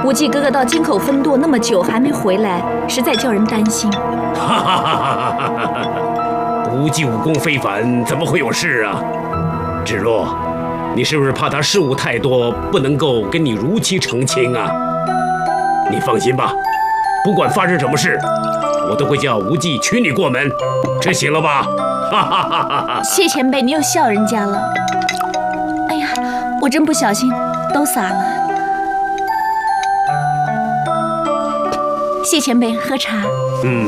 无忌哥哥到京口分舵那么久还没回来，实在叫人担心。 哈哈哈哈哈！无忌武功非凡，怎么会有事啊？芷洛，你是不是怕他事务太多，不能够跟你如期成亲啊？你放心吧，不管发生什么事，我都会叫无忌娶你过门，这行了吧？哈哈哈哈哈！ 谢前辈，你又笑人家了。哎呀，我真不小心，都洒了。谢前辈，喝茶。